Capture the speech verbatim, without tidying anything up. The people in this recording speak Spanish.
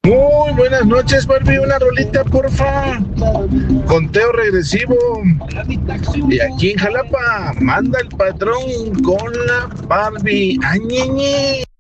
Muy buenas noches, Barbie. Una rolita, porfa. Conteo regresivo. Y aquí en Jalapa, manda el patrón con la Barbie. ¡Añeñe!